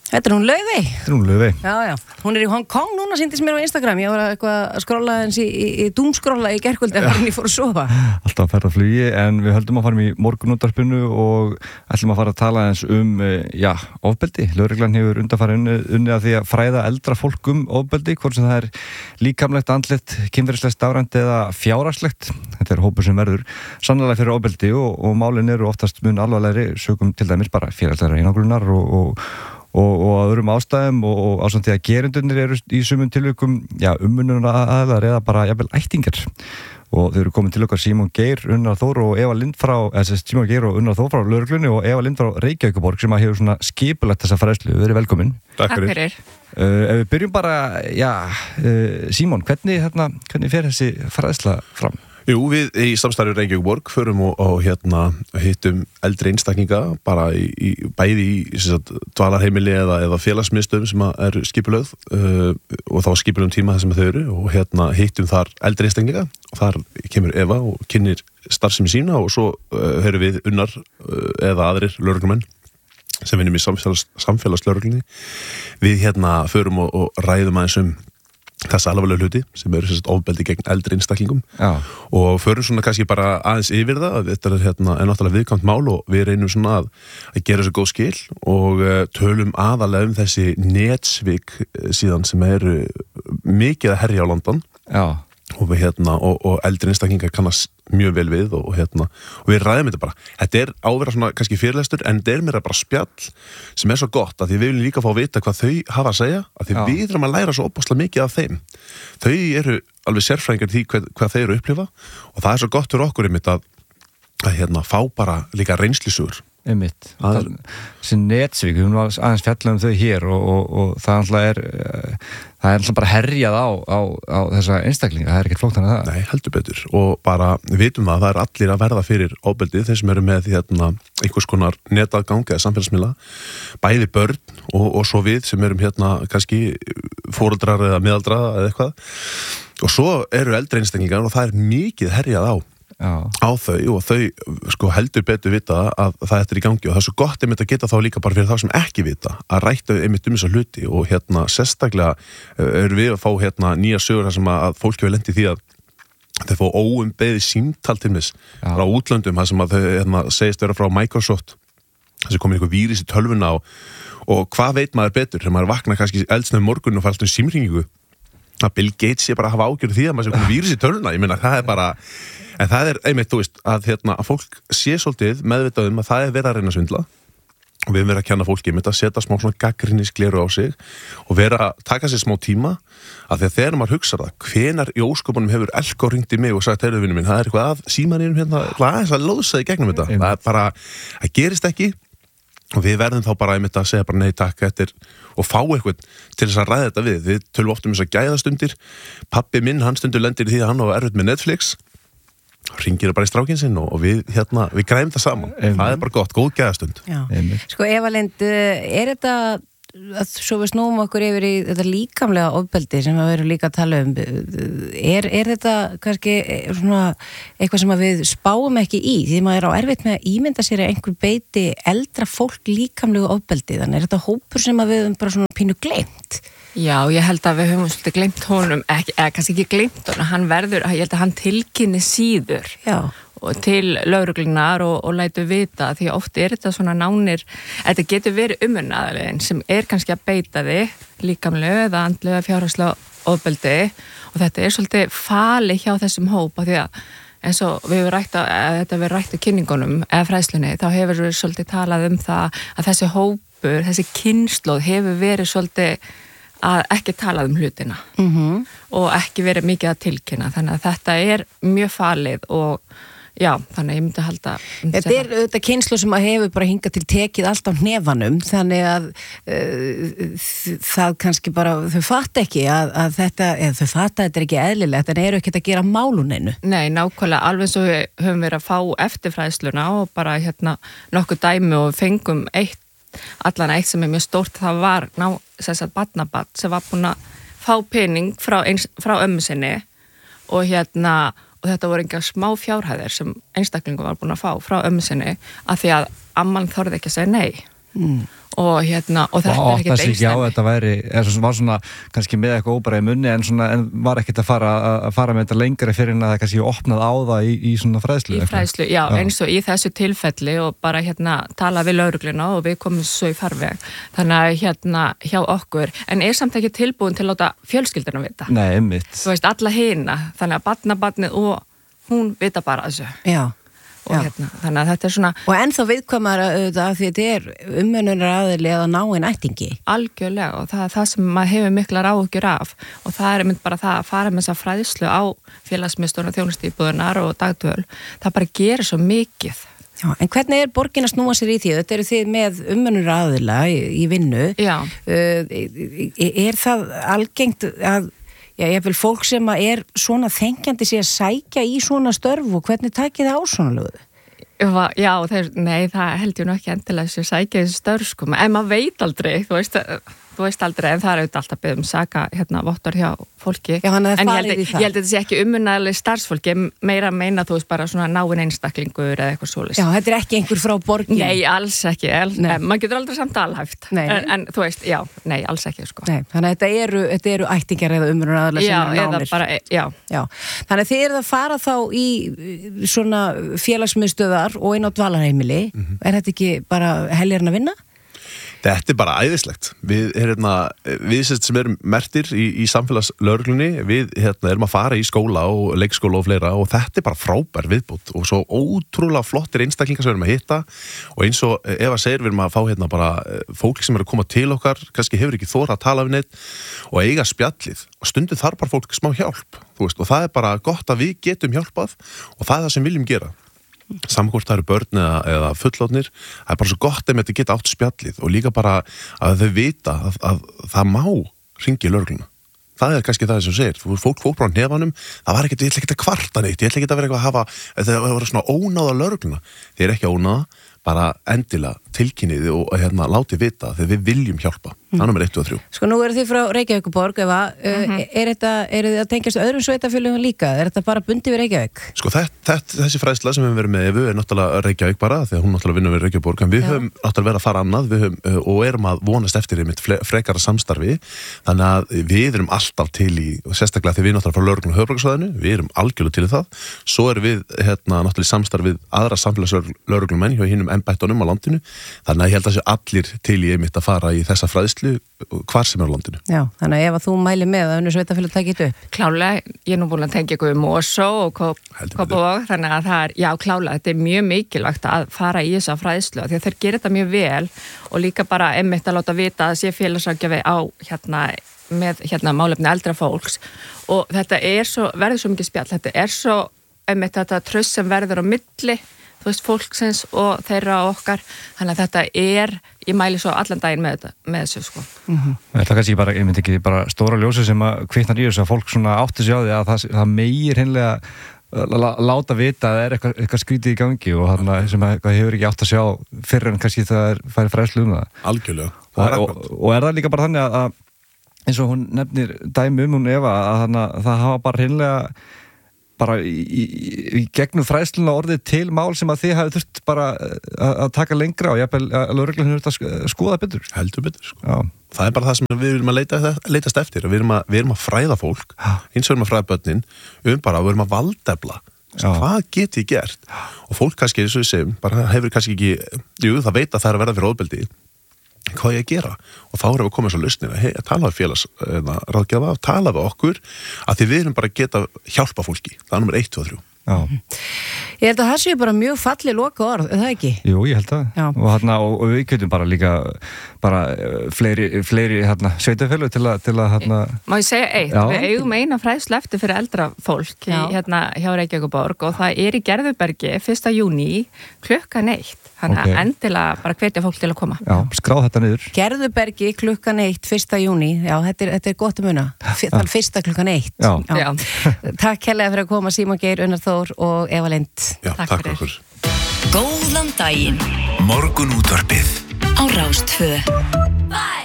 Þetta hún Laufey. Laufey. Já. Hún í Hong Kong núna, sýndist mér á Instagram. Ég var eitthvað að skrolla eins í doomskrolla í gærkvöldi þegar ég fór að sofa. Alltaf að ferða flugi, en við höldum að fara í morgunútvarpinu og ætlum að fara að tala eins ofbeldi. Lögreglan hefur undanfarið unnið að því að fræða eldra fólk ofbeldi, hvort sem það er líkamlegt, andlegt, kynferðislegt, stafrænt eða fjárhagslegt. Þetta er hópur sem verður sannarlega fyrir ofbeldi og málin eru oftast mun alvarlegri, sökum til dæmis bara félagslegra einangrunar og öðrum ástæðum og ásamt því að gerendurnir eru í sumum tilvikum umönnunar eða bara jafnvel ættingar og þau eru komin til okkar Símon Geir, Unnar Þór og Eva Lind Símon Geir og Unnar Þór frá lögreglunni og Eva Lind frá Reykjavíkurborg sem hefur svona skipulagt þessa fræðslu. Við erum velkomin. Takk fyrir. Ef við byrjum bara, Símon, hvernig fer þessi fræðsla fram? Jú, við í samstarfi Reykjavíkurborg förum og hittum eldri einstaklinga bara bæði í dvalarheimili eða félagsmiðstöðum sem eru skipulögð og þá skipulögum tíma þar sem þau eru og hittum þar eldri einstaklinga og þar kemur Eva og kynnir starfsemi sína og svo hörum við Unnar eða aðrir lögreglumenn sem vinnum í samfélagslögreglunni. Við förum og ræðum aðeins þessa alvarlega hluti sem eru ofbeldi gegn eldri einstaklingum og förum svona kannski bara aðeins yfir það að þetta er náttúrulega viðkvæmt mál og við reynum svona að gera þessu góð skil og tölum aðalega þessi netsvik síðan sem eru mikið að herja á London og við og eldri einstaklingar kannast mjög vel við og við ræðum þetta bara. Þetta er ávera svona kannski fyrirlestur en þetta er mér bara spjall sem er svo gott að því við viljum líka fá að vita hvað þau hafa að segja að því við erum að læra svo opaslega mikið af þeim. Þau eru alveg sérfræðingar því hvað þeir eru að upplifa og það er svo gott fyrir okkur að fá bara líka reynslusugur. Þessi netsvík, við höfum aðeins fjallað þau hér og það er alltaf bara herjað á þessa einstaklinga, það er ekkert flókn að það. Nei, heldur betur og bara við vitum það er allir að verða fyrir ofbeldi þeir sem eru með einhvers konar netaðgang eða samfélagsmiðla, bæði börn og svo við sem erum kannski foreldrar eða miðaldra eða eitthvað og svo eru eldri einstaklingar og það er mikið herjað á þau og þau heldur betur vita að það er í gangi og það er svo gott að geta þá líka bara fyrir þá sem ekki vita að rætta þessa hluti og sérstaklega eru við að fá nýja sögur þar sem að fólk hefur lent í því að þeir fá óumbeðið símtal til mis frá útlöndum þar sem að þau segist vera frá Microsoft þess að komin einhver vírus í tölvuna og hvað veit maður betur þegar maður vaknar kannski eldsnöð morgun og fær alltaf símhringingu að Bill Gates sé bara að hafa ágjörð því að maður sé komin vírus í tölvuna ég meina það er bara en það er einmitt, þú veist, að fólk sé svolítið meðvitað að það er verið að reyna að svindla og við erum verið að kenna fólki að setja smá svona gagnrýnisgleru á sig og vera að taka sér smá tíma að þegar maður hugsar það hvenær í ósköpunum hefur Elko hringt í mig og sagt heyrðu vinur minn, það er eitthvað að símanum það lóðsa í gegnum þetta það er bara, það gerist ekki og við verðum þá bara einmitt að segja bara nei takk og fá eitthvað til þess að ræða þetta við tölum oft þess að gæðastundir pabbi minn, hann stundur lendir í því að hann á erfitt með Netflix ringir bara í strákinn sinn og við græðum það saman. Það er bara gott, góð gæðastund. Sko Eva Lind, er þetta svo við snúum okkur yfir í þetta líkamlega ofbeldi sem við erum líka að tala er þetta kannski svona eitthvað sem við spáum ekki í því maður er á erfitt með að ímynda sér að einhver beiti eldra fólk líkamlega ofbeldi þannig er þetta hópur sem við höfum bara svona pínu gleymt? Já, ég held að við höfum svolítið gleymt honum, kannski ekki gleymt honum, ég held að hann tilkynni síður og til lögreglunar og lætu vita því oft er þetta svona nánir, þetta getur verið umönnaðarlegin sem er kannski að beita þig líkamlega eða andlega fjárhagslega ofbeldi og þetta er svolítið fali hjá þessum hópa því að eins og við höfum rætt á kynningunum eða fræðslunni, þá hefur við svolítið talað það að þessi hópur, þessi kynslóð hefur verið svolítið að ekki talað hlutina og ekki verið mikið að tilkynna þannig að þetta er mjög falið og já, þannig að ég myndi halda Þetta er auðvitað kynslu sem að hefur bara hingað til tekið allt á hnefanum þannig að það kannski bara, þau fatta ekki að þetta, eða þau fatta að þetta er ekki eðlilegt en eru ekki að gera máluninu Nei, nákvæmlega, alveg svo við höfum verið að fá eftirfræðsluna og bara nokkuð dæmi og fengum allan eitt sem er mjög stórt það var barnabarn sem var búin að fá pening frá ömmu sinni og og þetta voru engar smá fjárhæðir sem einstaklingur var búin að fá frá ömmu sinni af því að amman þorði ekki að segja nei og þetta og er ekkert einstaklega. Já, þetta var svona kannski með eitthvað óbæra í munni en var ekkert að fara með þetta lengra fyrir en að það kannski opnað á það í svona fræðslu. Í fræðslu, já, eins og í þessu tilfelli og bara tala við lögregluna og við komum svo í farveg. Þannig að hjá okkur, en samt ekki tilbúin til að láta fjölskylduna vita. Nei, einmitt. Þú veist, alla hina, þannig að barnið og hún vita bara þessu. Já. Og þannig að þetta er svona og ennþá viðkvæmara auðvitað af því þetta er umönunaraðili eða náinn ættingi algjörlega og það er það sem maður hefur miklar áhyggjur af og það er mynd bara það að fara með þessa fræðslu á félagsmiðstöðvar og þjónustíðbúðunar og dagdvöl það bara gerir svo mikið. Já, en hvernig er borgin að snúa sér í því? Þetta eru þið með umönunaraðila í vinnu. Já. Er það algengt að ég vil fólk sem er svona þengjandi sér að sækja í svona störf og hvernig takið það á svona lögu? Já, nei, það held ég nú ekki endilega sér sækja í þessu störf, sko, en maður veit aldrei, þú veist aldrei, en það er auðvitað alltaf beðum saka, vottor hjá fólki. Já, hann er en farið í það. Ég held að þetta sé ekki ummunnaðileg starfsfólki, meira að meina, þú veist, bara svona náinn einstaklingur eða eitthvað svoleiðis. Já, þetta er ekki einhver frá borgin. Nei, alls ekki, maður getur aldrei samt alhæft. En þú veist, já, nei, alls ekki, sko. Nei, þannig að þetta eru ættingjar eða ummunnaðilega sem eru nánir. Bara, já. Þannig að þið eruð að fara þá í svona félagsmiðstöðvar og inn á dvalarheimili. Er þetta ekki bara heljarn að vinna? Þetta er bara æðislegt. Við sem erum mertir í samfélagslögreglunni, við erum að fara í skóla og leikskóla og fleira og þetta er bara frábær viðbútt og svo ótrúlega flottir einstaklingar sem við erum að hitta og eins og Eva segir, við erum að fá bara fólk sem eru að koma til okkar, kannski hefur ekki þora að tala við neitt og eiga spjallið og stundum þarf bara fólk smá hjálp, þú veist, og það er bara gott að við getum hjálpað og það er það sem viljum gera. Samkvæmt það eru börn eða fullorðnir, það er bara svo gott að þetta geta átt spjallið og líka bara að þau vita að það má hringja í lögregluna. Það er kannski það sem þú segir, fólk fór bara á hnefanum, það var ekkert, ég ætla ekki að kvarta neitt, ég ætla ekki að vera eitthvað að hafa, það var svona ónáða lögregluna, þið er ekki ónáða, bara endilega tilkynnið og látið vita þegar við viljum hjálpa. Það er nummer 1 og 3. Sko nú eru þið frá Reykjavíkurborg, Eva, eru þið að tengjast öðrum sveitafélögum líka? Er þetta bara bundið við Reykjavík? Sko þessi fræðsla sem við verðum með Evu er náttúrulega Reykjavík bara, þegar hún náttúrulega vinnur við Reykjavíkurborg, en við höfum náttúrulega verið að fara annað, og erum að vonast eftir einmitt frekara samstarfi, þannig að við erum alltaf til í, og sérstaklega þegar við náttúrulega frá lögreglunum höfuðborgarsvæðinu, við erum algjörlega til í það, svo erum við náttúrulega samstarf við aðra samfélagslögreglumenn hjá hinum embættunum á landinu, þannig að ég held að sé allir til í einmitt að fara í þessa fræðslu hvar sem er á landinu. Já, þannig að ef þú mælir með að önnur sveitafélag taki þetta upp. Klálega, ég er nú búin að tengja ykkur um Mosó og Kópavog, þannig að það er, já klálega, þetta er mjög mikilvægt að fara í þessa fræðslu því að þeir gera þetta mjög vel og líka bara einmitt að láta vita að sé félagsráðgjafi á með málefni eldra fólks og þetta verður svo mikið spjall, þetta er svo einmitt þetta tröst sem verður á milli þú veist, fólksins og þeirra og okkar, þannig að þetta ég mæli svo allan daginn með þessu, sko. Það er kannski bara, ég myndi ekki bara stóra ljósi sem að kviknar í þessu að fólk svona átti sig á því að það meir hreinlega láta vita að það er eitthvað skrítið í gangi og þarna sem hefur ekki átt að sjá fyrr en kannski það færi fræðslu það. Algjörlega. Og er það líka bara þannig að eins og hún nefnir dæmi hún Eva, að það hafa bara hreinlega bara í gegnum fræðsluna orðið til mál sem að þið hafi þurft bara að taka lengra og jafnvel að lögreglan hefur þurft að skoða betur. Heldur betur, sko. Já. Það er bara það sem við viljum að leitast eftir. Við erum að fræða fólk, eins og við erum að fræða börnin, við erum að valdefla. Hvað get ég gert? Og fólk kannski, eins og við segjum, bara hefur kannski ekki, það veit að það er að verða fyrir ofbeldi. Hvað ég að gera? Og þá erum við komið svo lausnir að tala við félagsráðgjafa, tala við okkur að því við erum bara að geta hjálpa fólki. Það er nummer 1 og 3. Já. Ég held að það sé bara mjög falli loka orð, er það ekki? Jú, ég held það. Og við getum bara líka fleiri sveitafélög til að Má ég segja eitt? Já. Við eigum eina fræðslu eftir fyrir eldra fólk hjá Reykjavíkurborg og það er í Gerðubergi 1. júní 1:00. Þannig að endilega bara hvetja fólk til að koma. Já, skráð þetta niður. Gerðubergi 1:00 1. júní. Já, þetta er gott að muna. Þann 1. 1:00. Já. Takk hérlega fyrir að koma Símon Geir, Unnar Þór og Eva Lind. Já, takk fyrir. Góðan daginn. Morgunútvarpið á Rás 2.